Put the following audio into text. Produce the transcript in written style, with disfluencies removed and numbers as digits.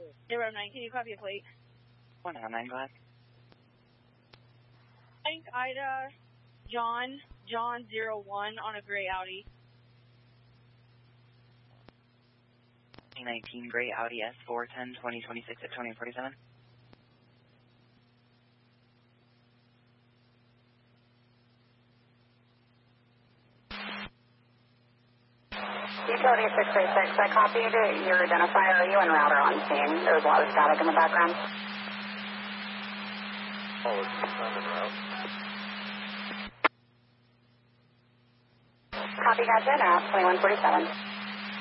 09, can you copy a plate? 109, go ahead. Mike Ida, John 01 on a gray Audi. 2019 gray Audi S410 2026 at 2047. Utility 636, I copied your identifier. Are you en route or on scene? There was a lot of static in the background. Oh, it's en route. Copy, gotcha, en route, 2147.